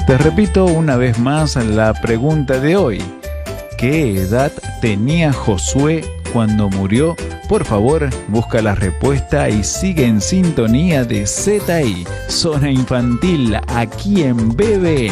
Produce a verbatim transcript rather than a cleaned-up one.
Te repito una vez más la pregunta de hoy. ¿Qué edad tenía Josué cuando murió? Por favor, busca la respuesta y sigue en sintonía de Z I, Zona Infantil, aquí en B B N.